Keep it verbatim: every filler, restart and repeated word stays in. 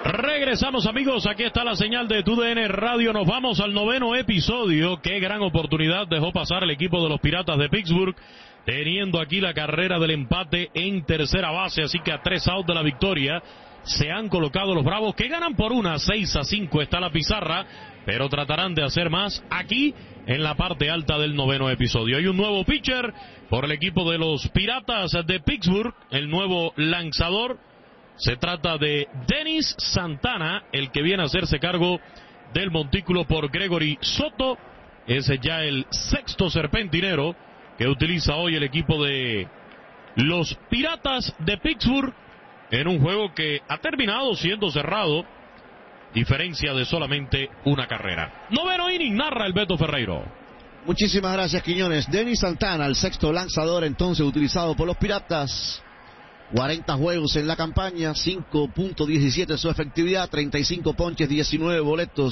Regresamos, amigos, aquí está la señal de T U D N Radio. Nos vamos al noveno episodio. Qué gran oportunidad dejó pasar el equipo de los Piratas de Pittsburgh, teniendo aquí la carrera del empate en tercera base, así que a tres outs de la victoria se han colocado los Bravos, que ganan por una, seis a cinco está la pizarra, pero tratarán de hacer más aquí en la parte alta del noveno episodio. Hay un nuevo pitcher por el equipo de los Piratas de Pittsburgh, el nuevo lanzador. Se trata de Denis Santana, el que viene a hacerse cargo del montículo por Gregory Soto. Ese es ya el sexto serpentinero que utiliza hoy el equipo de los Piratas de Pittsburgh en un juego que ha terminado siendo cerrado, diferencia de solamente una carrera. Noveno inning, narra el Beto Ferreiro. Muchísimas gracias, Quiñones. Denis Santana, el sexto lanzador entonces utilizado por los Piratas. cuarenta juegos en la campaña, cinco punto diecisiete su efectividad, treinta y cinco ponches, diecinueve boletos.